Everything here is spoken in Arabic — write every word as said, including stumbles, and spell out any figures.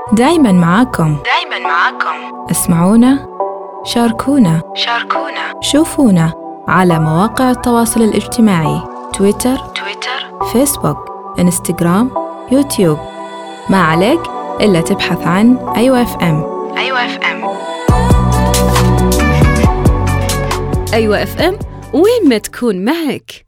دايماً معاكم. دايماً معاكم. اسمعونا، شاركونا، شاركونا، شوفونا على مواقع التواصل الاجتماعي: تويتر، تويتر، فيسبوك، انستغرام، يوتيوب. ما عليك إلا تبحث عن أيوة اف ام. أيوة اف ام. أيوة اف ام، وين ما تكون معك.